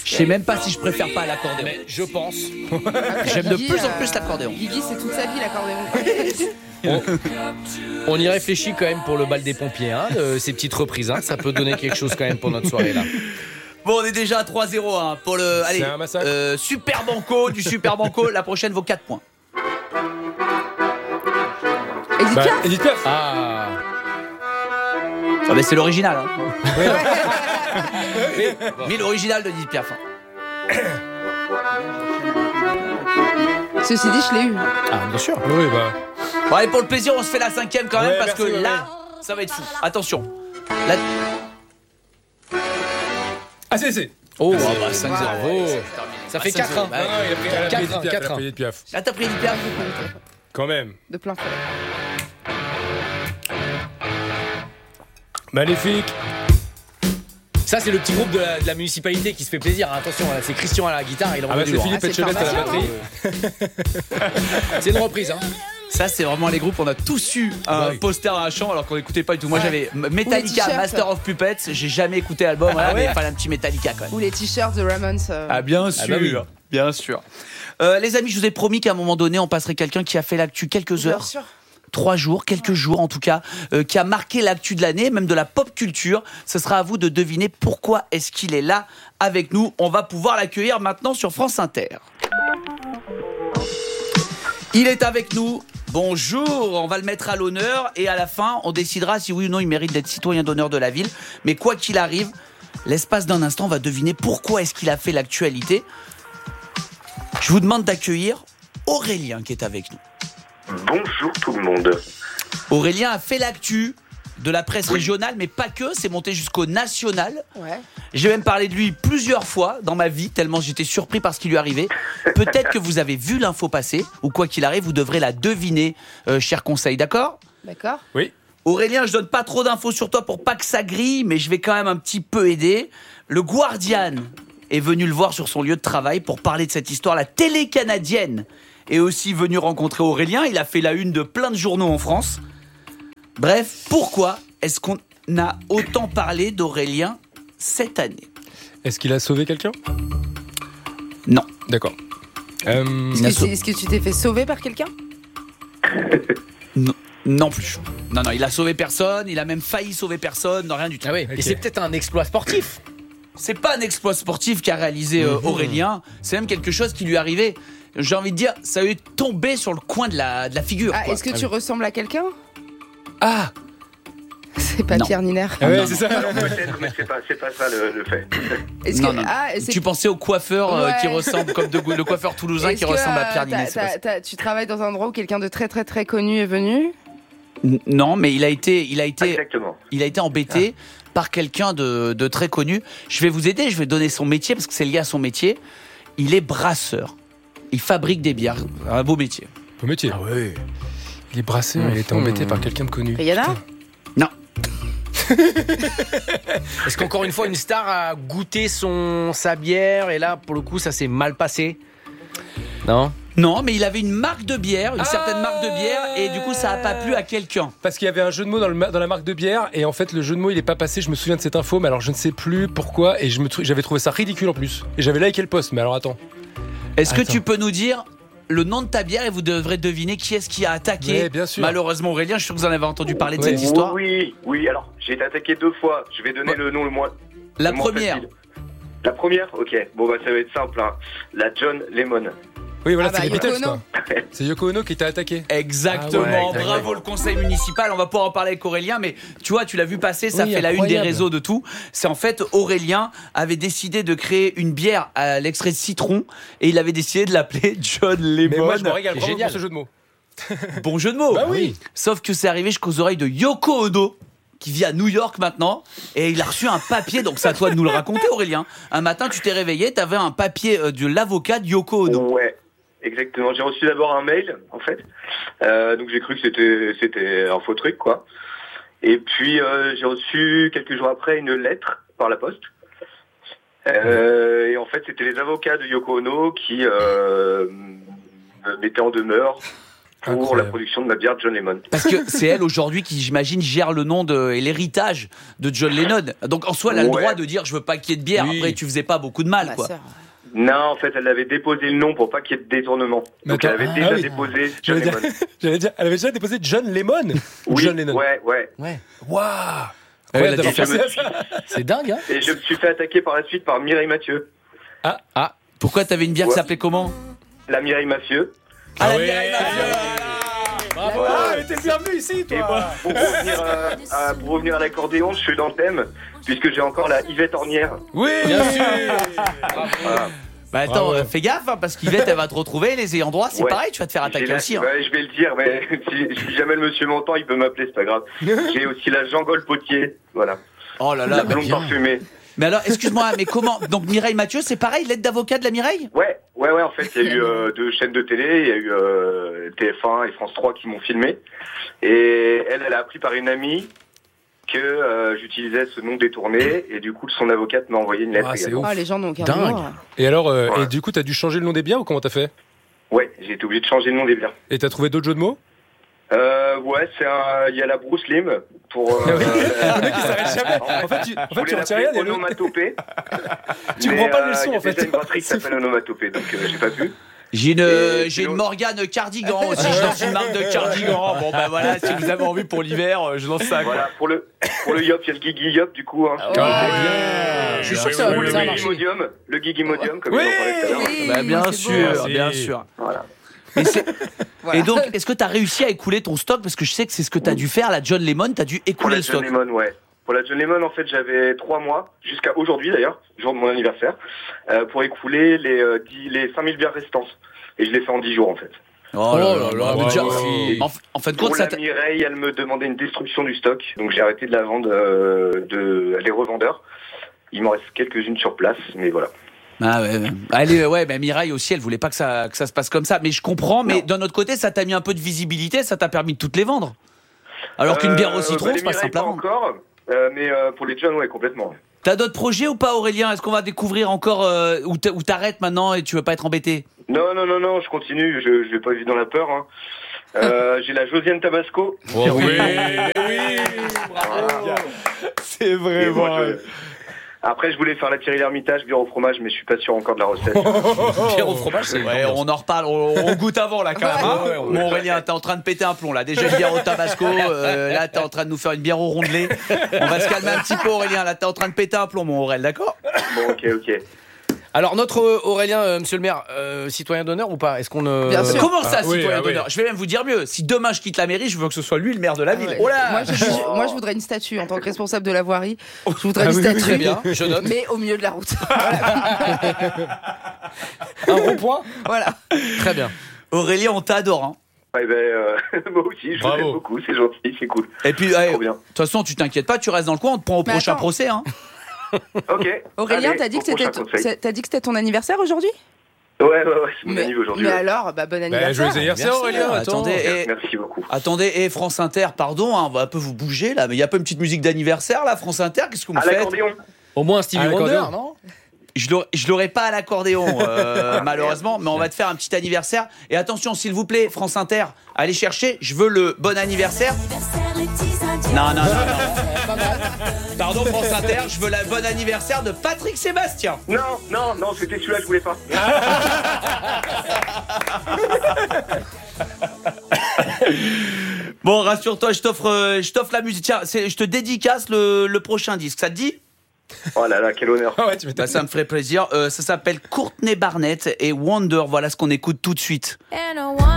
Je sais même pas si je préfère pas l'accordéon. Mais je pense. J'aime de plus en plus l'accordéon. Guigui, c'est toute sa vie l'accordéon. On y réfléchit quand même pour le bal des pompiers, hein, ces petites reprises. Hein, ça peut donner quelque chose quand même pour notre soirée là. Bon, on est déjà à 3-0 hein, pour le allez, un massacre. Super Banco, du Super Banco. La prochaine vaut 4 points. Edith Piaf. Edith Piaf. Ah. Ah, mais c'est l'original. Hein. Mais l'original de Edith Piaf. Hein. Ceci dit, je l'ai eu. Ah, bien sûr. Oui, bah. Bon, allez, pour le plaisir, on se fait la 5e quand même Ouais, parce merci, que ouais. là, ça va être fou. Attention. Là... Ah, c'est. Oh, bah, 5-0. bravo. Ça fait 4-1. Non, il a pris Edith Piaf. 4-1. Il a pris Edith Piaf. Là, t'as pris Edith Piaf. Quand même. De plein fouet. Magnifique. Ça, c'est le petit groupe de la municipalité qui se fait plaisir. Hein. Attention, c'est Christian à la guitare. Il Ah, bah, envoie du c'est lourd. Philippe c'est Etchebest à la pharmacien, batterie. C'est une reprise. Hein. Ça, c'est vraiment les groupes. On a tous eu un Ouais. poster à un chant alors qu'on n'écoutait pas du tout. Moi, Ouais. j'avais Ou les Metallica, t-shirts. Master of Puppets. J'ai jamais écouté l'album. Voilà, mais il fallait un petit Metallica quand même. Ou les t-shirts de Ramones. Ah, bien sûr. bah oui. Bien sûr. Les amis, je vous ai promis qu'à un moment donné, on passerait quelqu'un qui a fait l'actu quelques Bien heures. sûr. 3 jours, quelques jours en tout cas, qui a marqué l'actu de l'année, même de la pop culture. Ce sera à vous de deviner pourquoi est-ce qu'il est là avec nous. On va pouvoir l'accueillir maintenant sur France Inter. Il est avec nous. Bonjour, on va le mettre à l'honneur et à la fin, on décidera si oui ou non il mérite d'être citoyen d'honneur de la ville. Mais quoi qu'il arrive, l'espace d'un instant, on va deviner pourquoi est-ce qu'il a fait l'actualité. Je vous demande d'accueillir Aurélien qui est avec nous. Bonjour tout le monde. Aurélien a fait l'actu de la presse régionale, mais pas que, c'est monté jusqu'au national. Ouais. J'ai même parlé de lui plusieurs fois dans ma vie, tellement j'étais surpris par ce qui lui arrivait. Peut-être que vous avez vu l'info passer, ou quoi qu'il arrive, vous devrez la deviner, cher conseil, d'accord ? D'accord. Oui. Aurélien, je donne pas trop d'infos sur toi pour pas que ça grille, mais je vais quand même un petit peu aider. Le Guardian est venu le voir sur son lieu de travail pour parler de cette histoire. La télé canadienne est aussi venue rencontrer Aurélien. Il a fait la une de plein de journaux en France. Bref, pourquoi est-ce qu'on a autant parlé d'Aurélien cette année ? Est-ce qu'il a sauvé quelqu'un ? Non. D'accord. Est-ce que tu t'es fait sauver par quelqu'un ? Non plus. Non, il a sauvé personne, il a même failli sauver personne, non, rien du tout. Ah oui. Ok. Et c'est peut-être un exploit sportif. C'est pas un exploit sportif qu'a réalisé Aurélien, c'est même quelque chose qui lui est arrivé. J'ai envie de dire, ça lui est tombé sur le coin de la figure. Ah, quoi. est-ce que tu ressembles à quelqu'un ? Ah, C'est pas Non. Pierre Niner. Ah ouais, Non, c'est ça. Alors peut-être, mais c'est pas ça le fait. Est-ce non, que non. c'est- Tu pensais au coiffeur Ouais. qui ressemble comme le coiffeur toulousain est-ce qui que, ressemble à Pierre Ninet. tu travailles dans un endroit où quelqu'un de très très très connu est venu ? Non, mais il a été Exactement. embêté par quelqu'un de très connu. Je vais vous aider, je vais donner son métier parce que c'est lié à son métier. Il est brasseur. Il fabrique des bières. Un beau métier. Beau métier. Ah ouais. Il est brasseur, il était embêté par quelqu'un de connu. Rihanna ? Putain. Non. Est-ce qu'encore une fois, une star a goûté sa bière et là, pour le coup, ça s'est mal passé ? Non ? Non, mais il avait une marque de bière, une certaine marque de bière, et du coup, ça n'a pas plu à quelqu'un. Parce qu'il y avait un jeu de mots dans la marque de bière, et en fait, le jeu de mots, il est pas passé. Je me souviens de cette info, mais alors je ne sais plus pourquoi, et j'avais trouvé ça ridicule en plus. Et j'avais liké le post, mais alors attends. Est-ce que Attends. tu peux nous dire le nom de ta bière et vous devrez deviner qui est-ce qui a attaqué Ouais, bien sûr. Malheureusement, Aurélien, je suis sûr que vous en avez entendu parler de Ouais. cette histoire. Oui. Alors j'ai été attaqué 2 fois. Je vais donner le nom le moins. La le moins première. facile. La première, ok. Bon bah ça va être simple. Hein. La John Lemon. Oui, voilà, Ah bah, c'est les Yoko Beatles, Ono. quoi. C'est Yoko Ono qui t'a attaqué. Exactement, Ah ouais, exactement. bravo le conseil municipal, on va pouvoir en parler avec Aurélien, mais tu vois, tu l'as vu passer, ça Oui, fait la une des incroyable. réseaux de tout. C'est en fait, Aurélien avait décidé de créer une bière à l'extrait de citron et il avait décidé de l'appeler John Lemon. Mais moi, je me régale C'est vraiment génial. pour ce jeu de mots. Bon jeu de mots. Bah oui. Sauf que c'est arrivé jusqu'aux oreilles de Yoko Ono, qui vit à New York maintenant, et il a reçu un papier, donc c'est à toi de nous le raconter Aurélien. Un matin, tu t'es réveillé, t'avais un papier de l'avocat de Yoko Ono. Ouais. Exactement. J'ai reçu d'abord un mail en fait. Donc j'ai cru que c'était un faux truc quoi. Et puis j'ai reçu quelques jours après une lettre par la poste. Et en fait c'était les avocats de Yoko Ono qui me mettaient en demeure pour Incroyable. la production de ma bière John Lemon. Parce que c'est elle aujourd'hui qui, j'imagine, gère le nom et l'héritage de John Lennon. Donc en soi, elle a le Ouais. droit de dire je veux pas qu'il y ait de bière. Oui. Après, tu faisais pas beaucoup de mal, Ma quoi. sœur. Non, en fait, elle avait déposé le nom pour pas qu'il y ait de détournement. Mais Donc elle attends, avait ah déjà oui. déposé John J'allais dire, Lemon. j'allais dire, elle avait déjà déposé John Lemon ou Oui, John Lennon. ouais. Waouh. Elle a Ouais, d'avoir dit- pensé à ça. C'est dingue, hein. Et je me suis fait attaquer par la suite par Mireille Mathieu. Pourquoi t'avais une bière qui Ouais. s'appelait comment? La Mireille Mathieu. Ah, la ouais. Mireille Mathieu. Bravo, Voilà. mais t'es bienvenu ici, Et toi. pour revenir à l'accordéon, je suis dans le thème, puisque j'ai encore la Yvette Ornière. Oui, Bien sûr. Voilà. Bah attends, Bravo. fais gaffe, hein, parce qu'Yvette, elle va te retrouver, les ayants droit, c'est Ouais. pareil, tu vas te faire attaquer J'ai la- aussi. Hein. ouais, je vais le dire, mais si jamais le monsieur m'entend, il peut m'appeler, c'est pas grave. J'ai aussi la Jean-Gol Potier, voilà. Oh là La là, blonde parfumée. mais alors, excuse-moi, mais comment? Donc Mireille Mathieu, c'est pareil, l'aide d'avocat de la Mireille? Ouais, en fait, il y a eu 2 chaînes de télé, il y a eu TF1 et France 3 qui m'ont filmé. Et elle a appris par une amie que j'utilisais ce nom détourné, et du coup, son avocate m'a envoyé une lettre Ah, c'est également. ouf. Oh, les gens n'ont aucun Dingue. humour. Et alors, Ouais. et du coup, t'as dû changer le nom des bières ou comment t'as fait? Ouais, j'ai été obligé de changer le nom des bières. Et t'as trouvé d'autres jeux de mots? Ouais, il y a la Bruce Lim pour. Ah oui. Le mec, il s'arrête jamais. En fait, tu Je voulais retiens rien. l'appeler il y a le- onomatopée. Tu Mais, comprends pas le son, il y a en fait. déjà une brasserie qui s'appelle Onomatopée, donc j'ai pas pu. J'ai une, Et j'ai une sinon- Morgane Cardigan aussi, je lance une marque de cardigan. Bon bah voilà, si vous avez envie pour l'hiver, je lance ça. Quoi. Voilà, pour le yop, il y a le Gigi Yop du coup. Hein. bien. Je suis sûr que ça Ou va le ça Gigi marcher. Modium, comme Oui, on en parlait tout à l'heure. Oui, Bah, bien c'est sûr, beau. bien Merci. sûr. Voilà. Et, Voilà. et donc, est-ce que tu as réussi à écouler ton stock? Parce que je sais que c'est ce que tu as dû faire, la John Lemon, tu as dû Pour écouler la le John stock. Lemon, ouais. Pour la John Lemon, en fait, j'avais 3 mois, jusqu'à aujourd'hui d'ailleurs, jour de mon anniversaire, pour écouler les 5000 bières restantes. Et je l'ai fait en 10 jours, en fait. Oh là là, là, mais déjà, bravo. en fin de Pour compte, ça la t'a- Mireille, elle me demandait une destruction du stock, donc j'ai arrêté de la vendre les revendeurs. Il m'en reste quelques-unes sur place, mais voilà. Ah ouais, ouais. Allez, ouais, mais Mireille aussi, elle voulait pas que ça se passe comme ça. Mais je comprends, mais Non. d'un autre côté, ça t'a mis un peu de visibilité, ça t'a permis de toutes les vendre. Alors qu'une bière au citron, les c'est pas Mireille, simple à pas vendre. encore, mais pour les John, ouais, complètement. T'as d'autres projets ou pas, Aurélien? Est-ce qu'on va découvrir encore ou t'arrêtes maintenant et tu veux pas être embêté? Non, je continue, je vais pas vivre dans la peur. Hein. J'ai la Josiane Tabasco. Oh, oui, bravo. C'est Et vraiment. moi, Après, je voulais faire la Thierry L'Hermitage, bière au fromage, mais je suis pas sûr encore de la recette. Pierre au fromage, c'est. Ouais, on en reparle, on goûte avant là quand même. Hein. Ouais, ouais, Bon, Aurélien, t'es en train de péter un plomb là. Déjà une bière au tabasco, là t'es en train de nous faire une bière au rondelet. On va se calmer un petit peu, Aurélien. Là t'es en train de péter un plomb, mon Aurel, d'accord? Bon, ok. Alors, notre Aurélien, monsieur le maire, citoyen d'honneur ou pas? Est-ce qu'on. Bien sûr. Comment ça, Ah, oui, citoyen ah, oui. d'honneur? Je vais même vous dire mieux. Si demain je quitte la mairie, je veux que ce soit lui le maire de la ville. Ouais. Oh là Moi, je voudrais une statue en tant que responsable de la voirie. Je voudrais Ah une oui, statue. Très bien, je note. Mais au milieu de la route. Un rond-point. Voilà. Très bien. Aurélien, on t'adore. Hein. Ouais, moi aussi, je vous Bravo. aime beaucoup, c'est gentil, c'est cool. Et puis, ouais, Trop de bien. toute façon, tu t'inquiètes pas, tu restes dans le coin, on te prend au Mais prochain attends. procès. Hein. Ok. Aurélien, Allez, t'as dit au que c'était prochain conseil. t'as dit que c'était ton anniversaire aujourd'hui? Ouais, c'est mon anniversaire aujourd'hui. Mais ouais. alors, bah, bon Bah, anniversaire. joyeux anniversaire, Merci, Aurélien. Attends. Attendez, et, Merci beaucoup. attendez, et France Inter, pardon, hein, on va un peu vous bouger là, mais il y a pas une petite musique d'anniversaire là, France Inter, qu'est-ce que vous me À faites? l'accordéon. Au moins un Stevie Ah, Wonder, l'accordéon. non? Je l'aurai pas à l'accordéon, malheureusement, mais on va te faire un petit anniversaire. Et attention, s'il vous plaît, France Inter, allez chercher, je veux le bon anniversaire. Non. Pardon, France Inter, je veux le bon anniversaire de Patrick Sébastien. Non, c'était celui-là que je voulais pas. Bon, rassure-toi, je t'offre la musique. Tiens, je te dédicace le prochain disque, ça te dit? Oh là là, quel honneur. Ah ouais, tu m'étonnes. Bah, ça me ferait plaisir. Ça s'appelle Courtney Barnett et Wonder. Voilà ce qu'on écoute tout de suite. And I want